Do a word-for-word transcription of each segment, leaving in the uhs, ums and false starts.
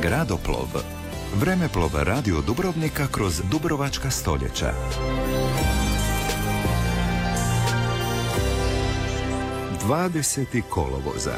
Gradoplov. Vremeplov radio Dubrovnika kroz dubrovačka stoljeća. dvadesetog kolovoza.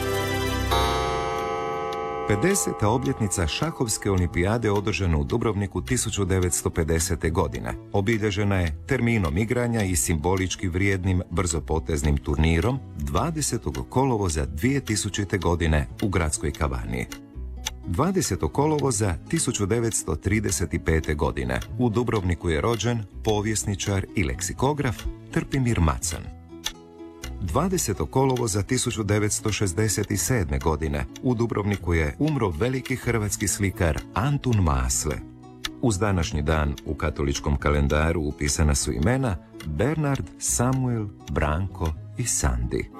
pedeseta obljetnica šahovske olimpijade održana u Dubrovniku tisuću devetsto pedesete. godine. Obilježena je terminom igranja i simbolički vrijednim brzopoteznim turnirom dvadesetog kolovoza dvije tisućite. godine u gradskoj kavani. dvadesetog kolovoza tisuću devetsto trideset pete. godine u Dubrovniku je rođen povjesničar i leksikograf Trpimir Macan. dvadesetog kolovoza tisuću devetsto šezdeset sedme. godine u Dubrovniku je umro veliki hrvatski slikar Antun Masle. Uz današnji dan u katoličkom kalendaru upisana su imena Bernard, Samuel, Branko i Sandi.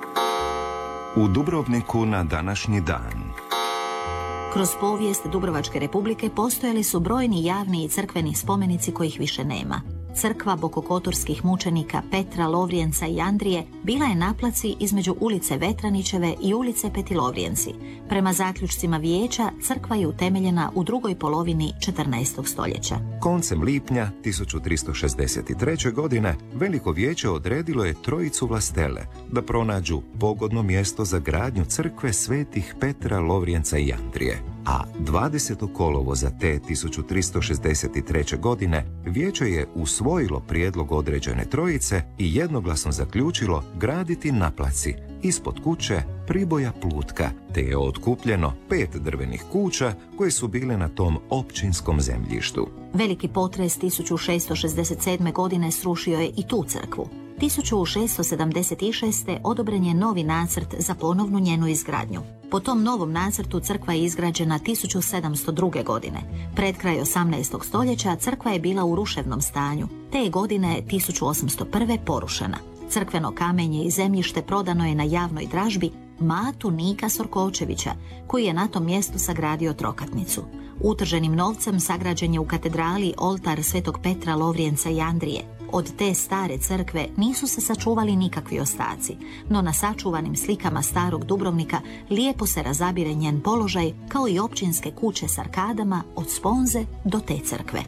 U Dubrovniku na današnji dan. Kroz povijest Dubrovačke republike postojali su brojni javni i crkveni spomenici kojih više nema. Crkva bokokotorskih mučenika Petra, Lovrijenca i Andrije bila je na placi između ulice Vetranićeve i ulice Petilovrijenci. Prema zaključcima vijeća, crkva je utemeljena u drugoj polovini četrnaestog. stoljeća. Koncem lipnja tisuću tristo šezdeset treće. godine Veliko vijeće odredilo je trojicu vlastele da pronađu pogodno mjesto za gradnju crkve svetih Petra, Lovrijenca i Andrije. A dvadesetog kolovoza te tisuću tristo šezdeset treće. godine vijeće je usvojilo prijedlog određene trojice i jednoglasno zaključilo graditi na placi ispod kuće Priboja Plutka, te je otkupljeno pet drvenih kuća koje su bile na tom općinskom zemljištu. Veliki potres tisuću šesto šezdeset sedme. godine srušio je i tu crkvu. tisuću šesto sedamdeset šeste. odobren je novi nacrt za ponovnu njenu izgradnju. Po tom novom nacrtu crkva je izgrađena tisuću sedamsto druge. godine. Pred kraj osamnaestog. stoljeća crkva je bila u ruševnom stanju. Te je godine tisuću osamsto prve. porušena. Crkveno kamenje i zemljište prodano je na javnoj dražbi Matu Nika Sorkočevića, koji je na tom mjestu sagradio trokatnicu. Utrženim novcem sagrađen je u katedrali oltar svetog Petra, Lovrijenca i Andrije. Od te stare crkve nisu se sačuvali nikakvi ostaci, no na sačuvanim slikama starog Dubrovnika lijepo se razabire njen položaj, kao i općinske kuće s arkadama od sponze do te crkve.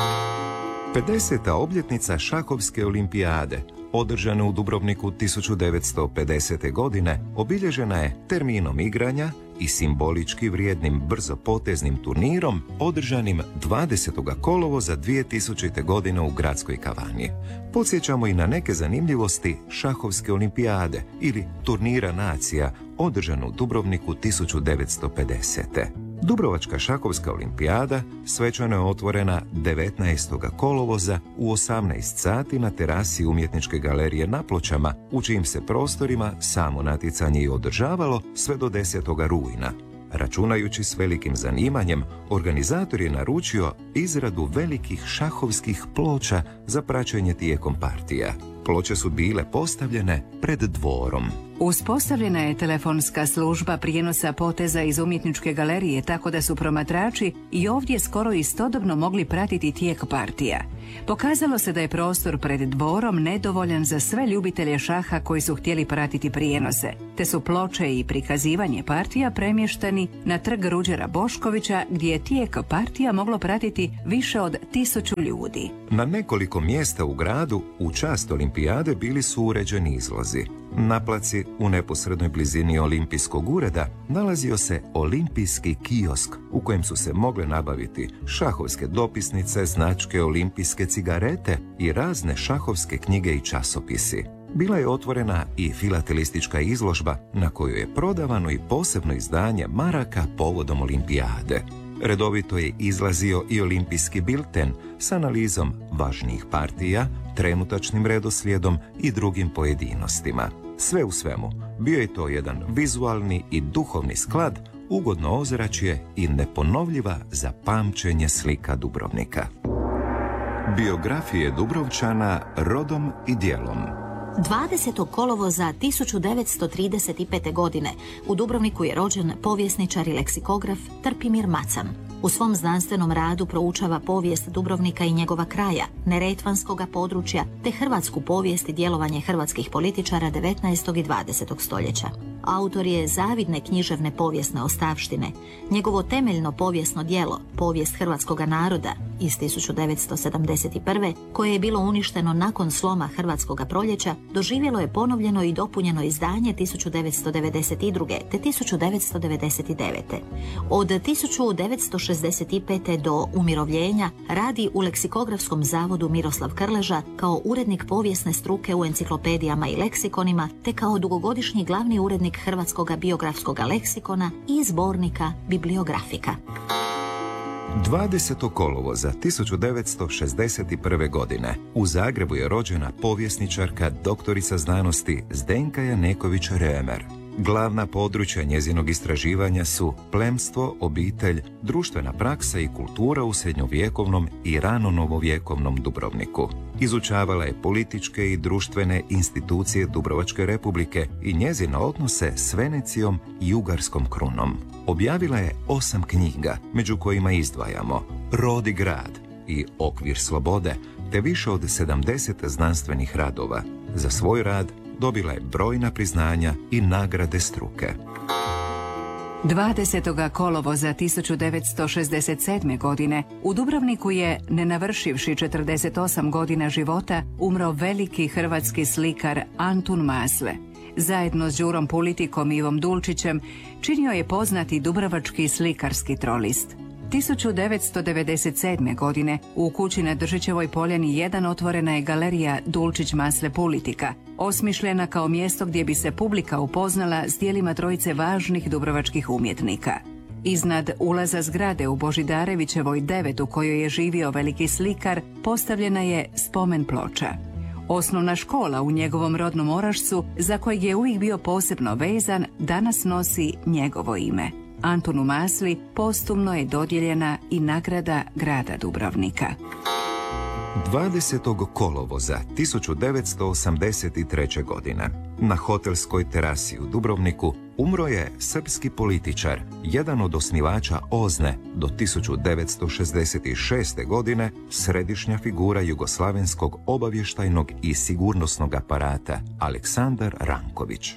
pedeseta obljetnica šahovske olimpijade, održana u Dubrovniku tisuću devetsto pedesete. godine, obilježena je terminom igranja i simbolički vrijednim brzopoteznim turnirom održanim dvadesetog kolovoza dvije tisućite. godine u gradskoj kavani. Podsjećamo i na neke zanimljivosti šahovske olimpijade ili turnira nacija održano u Dubrovniku tisuću devetsto pedesete. Dubrovačka šahovska olimpijada svečano je otvorena devetnaestog kolovoza u osamnaest sati na terasi Umjetničke galerije na Pločama, u čijim se prostorima samo natjecanje i održavalo sve do desetog rujna. Računajući s velikim zanimanjem, organizator je naručio izradu velikih šahovskih ploča za praćenje tijekom partija. Ploče su bile postavljene pred dvorom. Uspostavljena je telefonska služba prijenosa poteza iz Umjetničke galerije, tako da su promatrači i ovdje skoro istodobno mogli pratiti tijek partija. Pokazalo se da je prostor pred dvorom nedovoljan za sve ljubitelje šaha koji su htjeli pratiti prijenose, te su ploče i prikazivanje partija premješteni na trg Ruđera Boškovića, gdje je tijek partija moglo pratiti više od tisuću ljudi. Na nekoliko mjesta u gradu u čast olimpijade bili su uređeni izlozi. Na placi u neposrednoj blizini olimpijskog ureda nalazio se olimpijski kiosk u kojem su se mogle nabaviti šahovske dopisnice, značke, olimpijske cigarete i razne šahovske knjige i časopisi. Bila je otvorena i filatelistička izložba na kojoj je prodavano i posebno izdanje maraka povodom olimpijade. Redovito je izlazio i olimpijski bilten s analizom važnijih partija, trenutačnim redoslijedom i drugim pojedinostima. Sve u svemu, bio je to jedan vizualni i duhovni sklad, ugodno ozračje i neponovljiva za pamćenje slika Dubrovnika. Biografije Dubrovčana rodom i djelom. dvadesetog kolovoza tisuću devetsto trideset pete. godine u Dubrovniku je rođen povjesničar i leksikograf Trpimir Macan. U svom znanstvenom radu proučava povijest Dubrovnika i njegova kraja, neretvanskoga područja, te hrvatsku povijest i djelovanje hrvatskih političara devetnaestog i dvadesetog stoljeća. Autor je zavidne književne povijesne ostavštine. Njegovo temeljno povijesno djelo, Povijest hrvatskog naroda iz tisuću devetsto sedamdeset prve, koje je bilo uništeno nakon sloma Hrvatskog proljeća, doživjelo je ponovljeno i dopunjeno izdanje tisuću devetsto devedeset druge. te tisuću devetsto devedeset devete. Od tisuću devetsto šezdeset pete. do umirovljenja radi u Leksikografskom zavodu Miroslav Krleža kao urednik povijesne struke u enciklopedijama i leksikonima, te kao dugogodišnji glavni urednik Hrvatskog biografskog leksikona i zbornika Bibliografika. dvadesetog kolovoza tisuću devetsto šezdeset prve. godine u Zagrebu je rođena povjesničarka, doktorica znanosti Zdenka Janeković-Remer. Glavna područja njezinog istraživanja su plemstvo, obitelj, društvena praksa i kultura u srednjovjekovnom i rano novovjekovnom Dubrovniku. Izučavala je političke i društvene institucije Dubrovačke republike i njezine odnose s Venecijom i Ugarskom krunom. Objavila je osam knjiga, među kojima izdvajamo Rod i grad i Okvir slobode, te više od sedamdeset znanstvenih radova. Za svoj rad dobila je brojna priznanja i nagrade struke. dvadesetog kolovoza tisuću devetsto šezdeset sedme. godine u Dubrovniku je, ne navršivši četrdeset osam godina života, umro veliki hrvatski slikar Antun Masle. Zajedno s Đurom Pulitikom i Ivom Dulčićem činio je poznati dubrovački slikarski trolist. tisuću devetsto devedeset sedme. godine u kući na Držićevoj poljani jedan otvorena je galerija Dulčić Masle Pulitika, osmišljena kao mjesto gdje bi se publika upoznala s djelima trojice važnih dubrovačkih umjetnika. Iznad ulaza zgrade u Božidarevićevoj devet, u kojoj je živio veliki slikar, postavljena je spomen ploča. Osnovna škola u njegovom rodnom Orašcu, za kojeg je uvijek bio posebno vezan, danas nosi njegovo ime. Antunu Masli postumno je dodijeljena i nagrada grada Dubrovnika. dvadesetog kolovoza tisuću devetsto osamdeset treće. godine na hotelskoj terasi u Dubrovniku umro je srpski političar, jedan od osnivača O Z N E do tisuću devetsto šezdeset šeste. godine, središnja figura jugoslavenskog obavještajnog i sigurnosnog aparata, Aleksandar Ranković.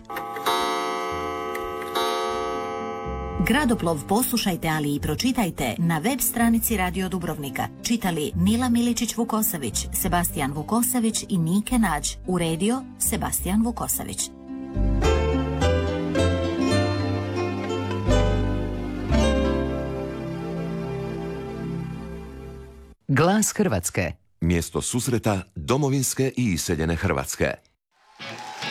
Gradoplov poslušajte, ali i pročitajte na web stranici Radio Dubrovnika. Čitali Nila Miličić-Vukosavić, Sebastijan Vukosavić i Nike Nađ. Uredio Sebastijan Vukosavić. Glas Hrvatske. Mjesto susreta domovinske i iseljene Hrvatske.